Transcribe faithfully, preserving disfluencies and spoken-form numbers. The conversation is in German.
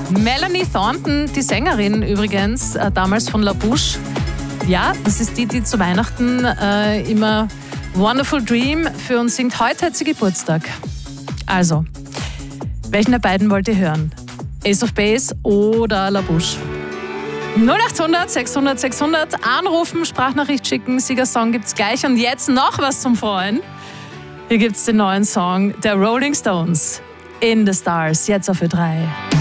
Melanie Thornton, die Sängerin übrigens, äh, damals von La Bouche. Ja, das ist die, die zu Weihnachten äh, immer Wonderful Dream für uns singt. Heute hat sie Geburtstag. Also, welchen der beiden wollt ihr hören? Ace of Base oder La Bouche? null acht hundert sechshundert sechshundert anrufen, Sprachnachricht schicken, Siegersong gibt's gleich. Und jetzt noch was zum Freuen. Hier gibt's den neuen Song der Rolling Stones, In the Stars, jetzt auf Ö drei.